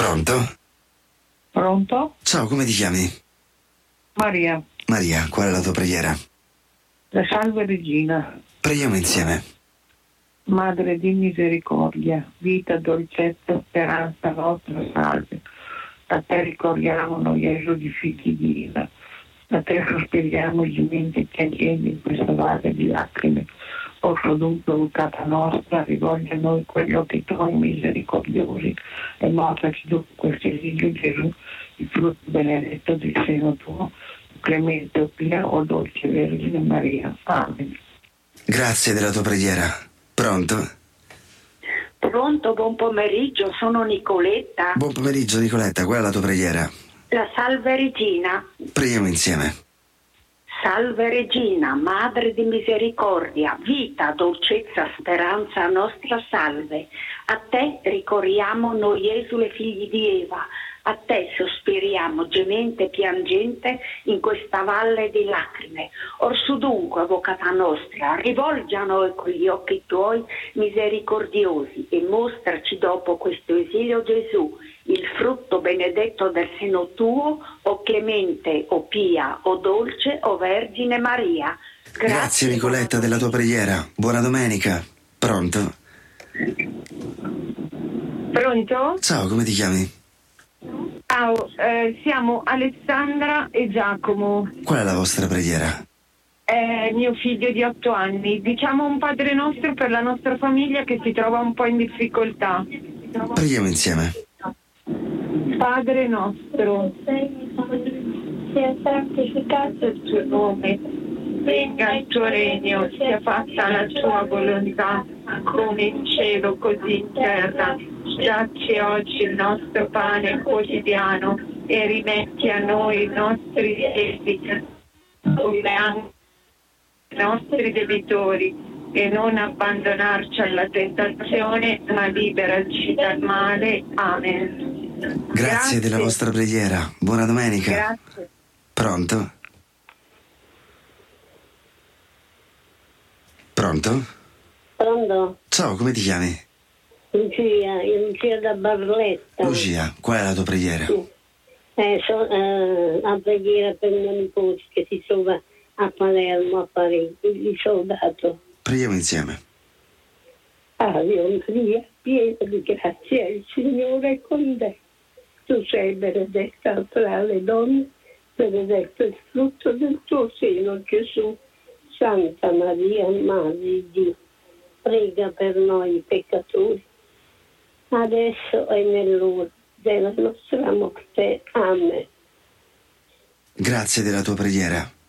Pronto? Pronto? Ciao, come ti chiami? Maria. Maria, qual è la tua preghiera? La Salve Regina, Preghiamo insieme. Madre di misericordia, vita, dolcezza, speranza nostra, salve. A te ricordiamo noi esuli figli di Eva. A te sospiriamo gementi piangenti in questa valle di lacrime. Orso dunque, vulcata nostra, rivolge a noi quegli occhi tuoi misericordiosi e mostraci dopo questo esilio Gesù, il frutto benedetto del seno tuo, clemente o pia o dolce Vergine Maria. Amen. Grazie della tua preghiera. Pronto? Pronto, buon pomeriggio, sono Nicoletta. Buon pomeriggio Nicoletta, qual è la tua preghiera? La Salve Regina. Preghiamo insieme. Salve Regina, Madre di misericordia, vita, dolcezza, speranza nostra, salve. A te ricorriamo noi esule figli di Eva, a te sospiriamo gemente e piangente in questa valle di lacrime. Orsù dunque, avvocata nostra, rivolgi a noi quegli occhi tuoi misericordiosi e mostraci dopo questo esilio Gesù, il frutto benedetto del seno tuo, o clemente, o pia, o dolce, o Vergine Maria. Grazie Nicoletta della tua preghiera. Buona domenica. Pronto? Pronto? Ciao, come ti chiami? Ciao, siamo Alessandra e Giacomo. Qual è la vostra preghiera? È mio figlio di 8 anni. Diciamo un Padre Nostro per la nostra famiglia che si trova un po' in difficoltà. Preghiamo insieme. Padre nostro, sia santificato il tuo nome, venga il tuo regno, sia fatta la tua volontà, come in cielo così in terra. Dacci oggi il nostro pane quotidiano e rimetti a noi i nostri debiti, come anche i nostri debitori, e non abbandonarci alla tentazione, ma liberaci dal male. Amen. Grazie della vostra preghiera. Buona domenica. Grazie. Pronto? Pronto? Pronto? Ciao, come ti chiami? Lucia da Barletta. Lucia, qual è la tua preghiera? La preghiera per mio nipote che si trova a Palermo a fare il soldato. Preghiamo insieme. Ave Maria, piena di grazia, il Signore è con te. Tu sei benedetta tra le donne, benedetto il frutto del tuo seno, Gesù. Santa Maria, Madre di Dio, prega per noi peccatori, adesso e nell'ora della nostra morte. Amen. Grazie della tua preghiera.